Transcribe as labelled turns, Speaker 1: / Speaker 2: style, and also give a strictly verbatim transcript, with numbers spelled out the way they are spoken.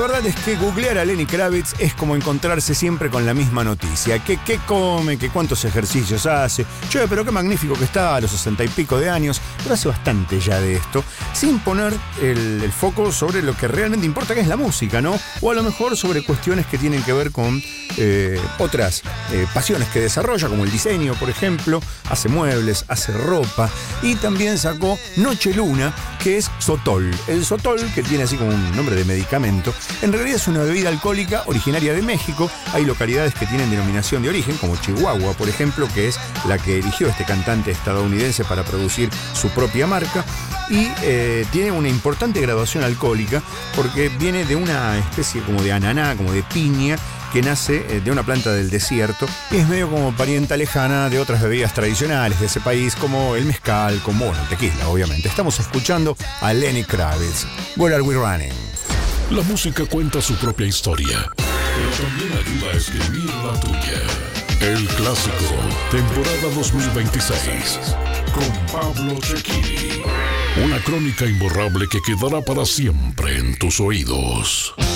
Speaker 1: verdad es que googlear a Lenny Kravitz es como encontrarse siempre con la misma noticia. ¿Qué, qué come? ¿Qué cuántos ejercicios hace? Che, pero qué magnífico que está a los sesenta y pico de años. Pero hace bastante ya de esto, sin poner el, el foco sobre lo que realmente importa, que es la música, ¿no? O a lo mejor sobre cuestiones que tienen que ver con eh, otras eh, pasiones que desarrolla, como el diseño, por ejemplo. Hace muebles, hace ropa. Y también sacó Noche Luna, que es Sotol. El Sotol, que tiene así como un nombre de medicamento, en realidad es una bebida alcohólica originaria de México. Hay localidades que tienen denominación de origen, como Chihuahua, por ejemplo, que es la que eligió este cantante estadounidense para producir su propia marca. Y eh, tiene una importante graduación alcohólica porque viene de una especie como de ananá, como de piña, que nace eh, de una planta del desierto y es medio como parienta lejana de otras bebidas tradicionales de ese país, como el mezcal, como bueno, el tequila, obviamente. Estamos escuchando a Lenny Kravitz. Where Are We Running?
Speaker 2: La música cuenta su propia historia, pero también ayuda a escribir la tuya. El Clásico, temporada dos mil veintiséis, con Pablo Cecchini. Una crónica imborrable que quedará para siempre en tus oídos.